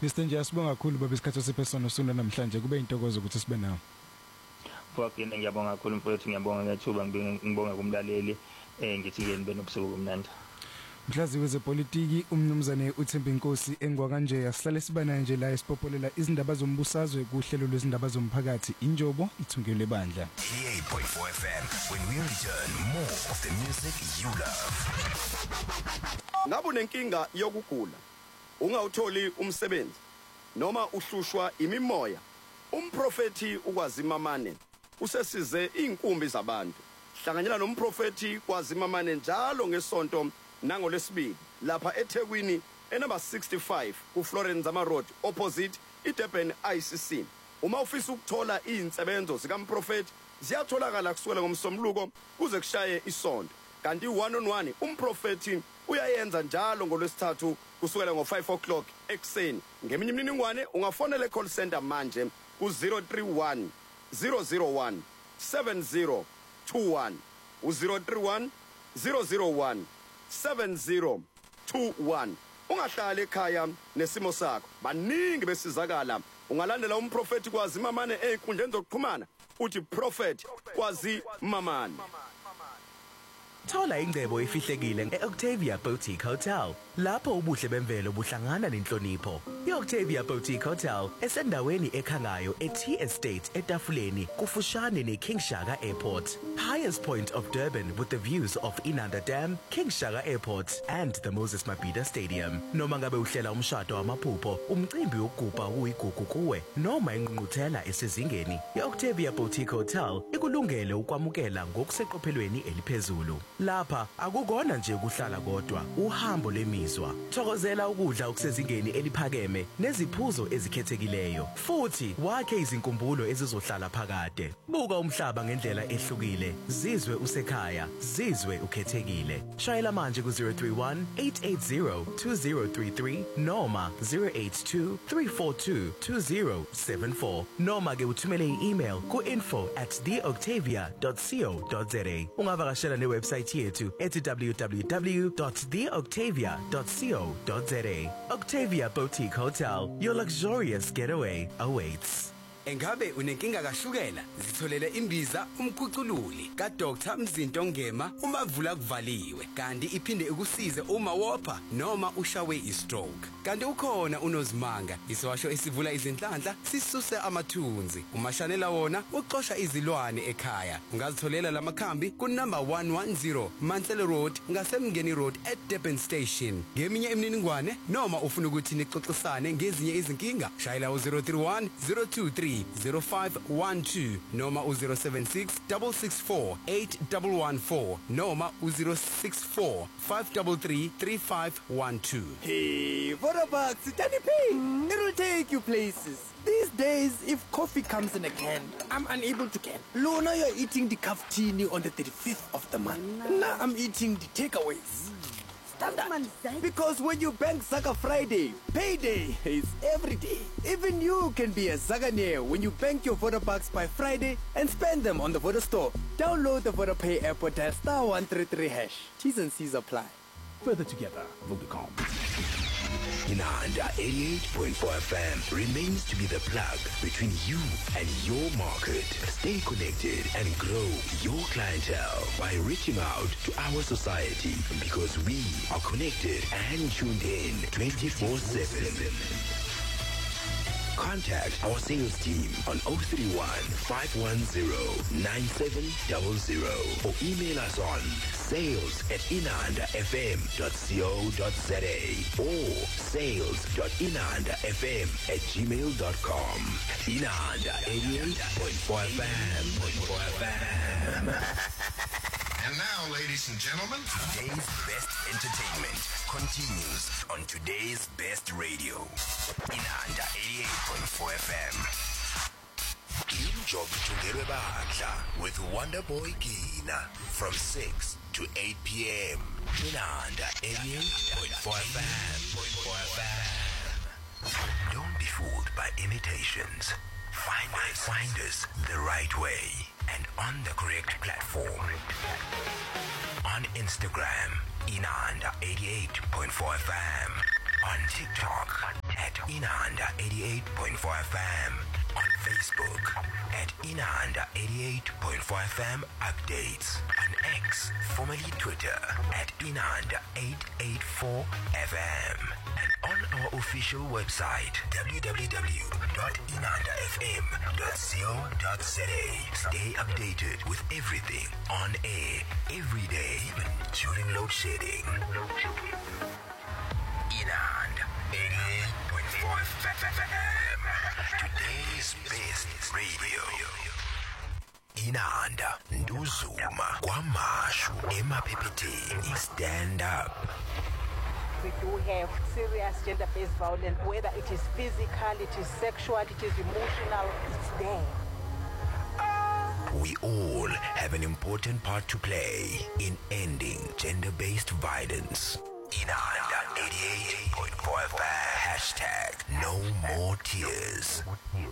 Mr. Nje asibonga kakhulu baba isikhathi sephesona usuna namhlanje kube intokozo ukuthi sibe nawe. Fucking ngiyabonga kakhulu mfowethu ngiyabonga ngethuba ngibonga kumlaleli ngithi ke nibe nobusuku omnandi. Mhlazi wezepolitiki umnumzane uThembi Nkosi engwa kanje asihlale sibana nje la esipopolela izindaba zombusazwe kuhlelo lwezindaba zomphakathi injobo ithungele bandla. 88.4 FM when we return more of the music you love. Ngabe unenkinga yokugula ungawutholi umsebenzi noma uhlushwa imimoya umprofeti ukwazimamane usesize inkumbi zabantu hlanganyela nomprofeti kwazimamane njalo ngesonto nangolesibili lapha eThekwini enumber 65 ku Florence Zama Road opposite iDurban ICC. Uma ufisa ukuthola izinsebenzo zikamprofeti ziyatholakala kusukela ngomsombuluko kuze kushaye isonto. Kanti 1-on-1 umprofeti uyayenza njalo ngolwesithathu kusukela ngo5 o'clock ekseni. Ngeminye imininingwane ungafonela call center manje ku 031 001 7021 u031 001 7021. Ungahlala ekhaya nesimo sakho baningi besizakala ungalandela umprofeti kwazimamane einkundleni zokuxhumana uthi prophet kwazimamane. Thola ingcebo efihlekile eOctavia Boutique Hotel lapho ubuhle bemvelo buhlangana nenhlonipho. iOctavia Boutique Hotel esendaweni ekhangayo eT Estate eTafuleni kufushane neKing Shaka Airport. Highest point of Durban with the views of Inanda Dam, King Shaka Airport and the Moses Mabhida Stadium. Noma ngabe uhlela umshado wamaphupho, umcimbi wokugubha uyigugu kuwe noma ingqungquthela esezingeni, iOctavia Boutique Hotel ikulungele ukwamukela ngokuseqophelweni eliphezulu. Lapha akukona nje ukuhlala kodwa, uhambo lemizwa. Thokozela ukudla okusezingeni eliphakeme neziphuzo ezikhethekileyo. Futhi wakhe izinkumbulo ezizohlala phakade. Buka umhlaba ngendlela ehlukile, zizwe usekhaya, zizwe ukhethekile. Shayela manje ku 031 880 2033 noma 082 342 2074 noma ke uthumele i-email ku info@theoctavia.co.za. Ungavakashela newebsite yethu ethi www.theoctavia.co.za. Octavia Boutique Hotel, your luxurious getaway awaits. Engabe unenkinga kashukela zitholele imbiza umkhucululi ka Dr Mzinto Ngema umavula kuvaliwe kanti iphinde ukusize uma wopha noma ushawe istroke. Kanti ukhona unozimanga iswasho esivula izinhlanhla sisuse amathunzi umashanela wona uxosha izilwane ekhaya. Ungazitholela lamakhambi ku number 110 Mansell Road ngasemngeni road at Durban Station. Ngeminye imininingwane noma ufuna ukuthi nixoxisane ngezinye izinkinga shayela u031 023 0512 noma u076 664 8114 noma u064 533 3512. Hey, what about Sitani P? It'll take you places. These days, if coffee comes in a can, I'm unable to can. Luna, you're eating the kaftini on the 35th of the month. Now I'm eating the takeaways. Standard. Because when you bank Zaga Friday, payday is every day. Even you can be a Zaganeer when you bank your Voda bucks by Friday and spend them on the Voda store. Download the Voda Pay app or dial *133#. T's and C's apply. Further together, Vodacom. Inanda 88.4 FM remains to be the plug between you and your market. Stay connected and grow your clientele by reaching out to our society because we are connected and tuned in 24/7. Contact our sales team on 031 510 9700 or email us on sales@inandafm.co.za or sales.inandafm@gmail.com. Inanda 88.4 FM. And now, ladies and gentlemen, today's best entertainment continues on today's best radio. Inanda 88.4 FM. Injob Tungere Bahadla with Wonderboy Gina from 6 to 8 p.m. Inanda 88.4 FM. Don't be fooled by imitations. Find us the right way and on the correct platform. On Instagram, Inanda 88.4 FM. On TikTok at Inanda 88.4 FM. On Facebook at Inanda 88.4 FM updates. On X, formerly Twitter, at Inanda 884 FM. And on our official website, www.inandafm.co.za. Stay updated with everything on air, every day, even during load shedding. Inanda 88.4 FM. Today's best radio. Inanda Nduzuma Kwamashu Emaphepheteni. Stand up. We do have serious gender-based violence, whether it is physical, it is sexual, it is emotional, it's there. We all have an important part to play in ending gender-based violence. Inanda 88.4 FM. #No more tears.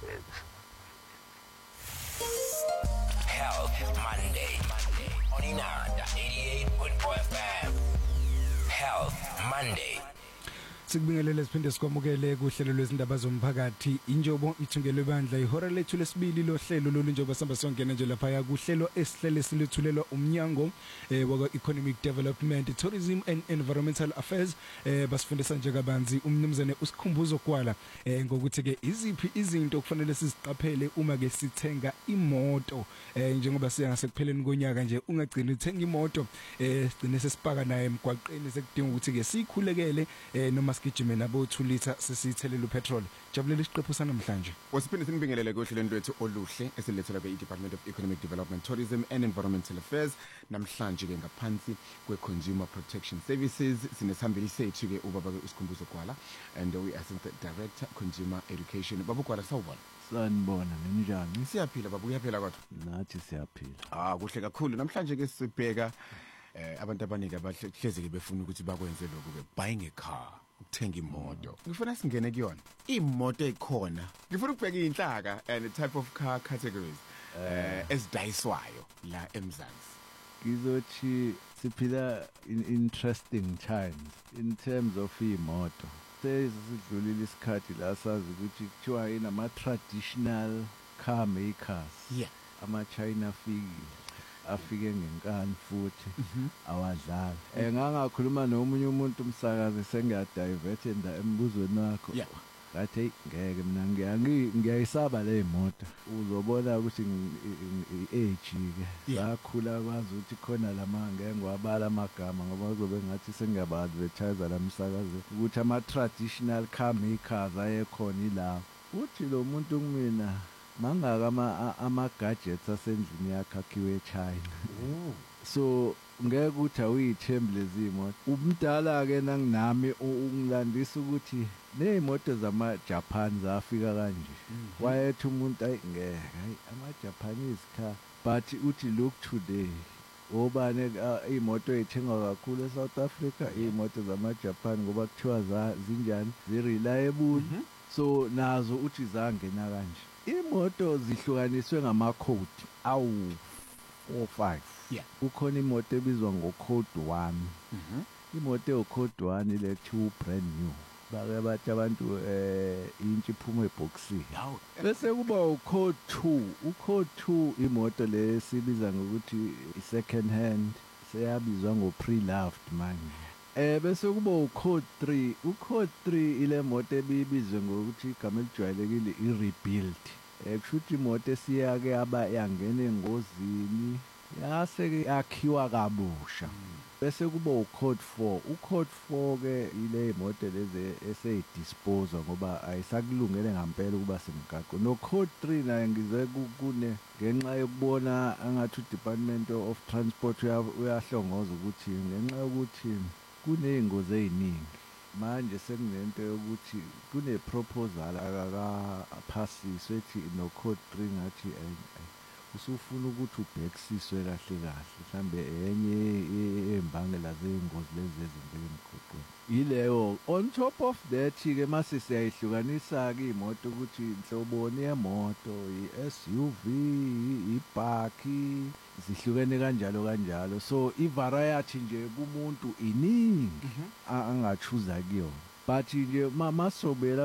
Health Monday on Inanda 88.4 FM. Health Monday. Sikubingelele siphinde sikwamukele kuhlelo lwezindaba zomphakathi. Injobo ithungelwe bandla ihora lethu lesibili lo hlelo lolunjobo samba songena nje lapha ya kuhlelo esihlele silethulelwa umnyango waka Economic Development, Tourism and Environmental Affairs. Basifundisa nje kabanzi umnumzane usikhumbuzo kwala ngokuthi ke iziphi izinto kufanele siziqaphele uma ke sithenga imoto njengoba siya ngasekupheleni konyaka nje ungagcina uthenga imoto sigcine sesipaka naye emgwaqeni sekudinga ukuthi ke sikhulekele noma sigijime nabo 2 liter sesithelela upetrol. Jabulele isiqephu sanamhlanje. Wasiphinde sinibingelele kohlelweni lwethu oluhle esilethela kwe-Department of Economic Development, Tourism and Environmental Affairs. Namhlanje ke ngaphansi kwe-Consumer Protection Services sinesihambeli sethu ke ubaba ke usikhumbuzo kwala, and we assistant director Consumer Education. Babu kwala sawubona. Sanibona ninjani? Siyaphila babu, uyaphila kodwa? Nathi siyaphila. Kuhle kakhulu. Namhlanje ke sibheka abantu abaningi abahlezi ke befuna ukuthi bakwenze lokho ke, buying a car, ukuthenga imoto. Ngifuna singene kuyona imoto ekhona. Ngifuna ukubheka inhlaka and the type of car categories esidayiswayo la eMzansi. Ngizothi siphila in interesting times in terms of imoto. Sesidlulile isikhathi la sazi ukuthi kuthiwa inama traditional car makers. Yeah. Ama China afike ngenkani futhi awadlala. Ngangakhuluma nomunye umuntu umsakazi sengiyadivert embuzweni wakho. Yeah. Ngathi ngeke mina ngiyayisaba le moto. Uzobona ukuthi age ke sakhula kwazi ukuthi khona lama ngeke ngwabala amagama ngoba uzobe ngathi sengiyaba advertise la msakazi ukuthi ama traditional car makers ayekhona ila. Uthi lo muntu kumina mangaka ama gadgets asendlini yakhe akhiwe eChina. So ngeke uthi awuyithembe lezi imoto. Umdala ke nanginami ungilandisa ukuthi nezimoto zama Japan zafika kanje. Wayethi umuntu ayingeke ama Japanese car, but uthi look today obane imoto ethengwa kakhulu eSouth Africa imoto zama Japan ngoba kuthiwa zinjani reliable. So nazo uthi zangena kanje. Imoto zihlukaniswe ngama code awu 4-5. Yeah. Ukhona imoto ebizwa ngocode 1. Imoto eyocode 1 ile 2 brand new. Bake bathi abantu intshi iphuma eboxini. Bese kuba ucode 2. Ucode 2 imoto le sibiza ngokuthi second hand, seyabizwa ngo pre-loved manje. Bese kuba ucode 3. Ucode 3 ile moto ebibizwe ngokuthi igama elijwayelekile i-rebuild. Kushuthi imoto esiyake yangena engozini yase yakhiwa kabusha. Bese kuba ucode 4. Ucode 4 ke ile imoto lezi eseyidisposal ngoba ayisakulungele ngempela ukuba semgaqo. No code 3 naye ngize kune ngenxa yokubona angathi uDepartment of Transport uyahlongoza ukuthi ngenxa yokuthi kuneyingozi eziningi. Manje sekunento yokuthi kune proposal akakaphasiswe ethi no code 3 ngathi usufuna ukuthi ubhekisiswe kahle mhlambe enye embangela zeingozi lezi ezimbili emgaqweni. Yileyo on top of that ke mase siyayihlukanisa ke imoto ukuthi inhloboni yemoto, iSUV, ibhaki, zihlukene kanjalo. So i-variety nje kumuntu iningi angachuza kuyona. But nje masobela